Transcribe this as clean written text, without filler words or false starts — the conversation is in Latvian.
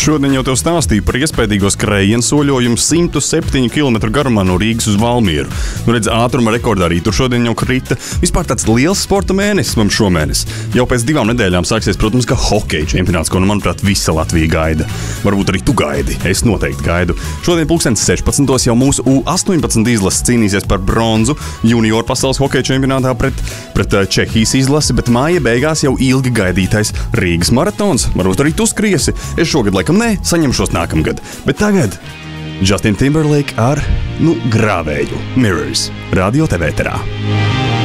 Šodien jau tev stāstīju par iespējīgo skrējienu soļojumu 107 km garumā no Rīgas uz Valmieru. Redz, ātruma rekordā arī tur šodien jau krita. Vispār tāds liels sporta mēnesis mums šomēnes. Jau pēc 2 nedēļām sāksies, protams, ka hokeja čempionāts, ko, manuprāt, visa Latvija gaida. Varbūt arī tu gaidi. Es noteikti gaidu. Šodien 16. jau mūsu U18 izlases cīnīsies par bronzu junioru pasaules hokeja čempionātā pret Čehijas izlasi, bet māja beigās jau ilgi gaidītais Rīgas maratons. Varbūt arī tu skriesi. Es šogad laikam nē, saņemšos nākamgad. Bet tagad Justin Timberlake ar, grāvēju Mirrors. Radio TV ēterā.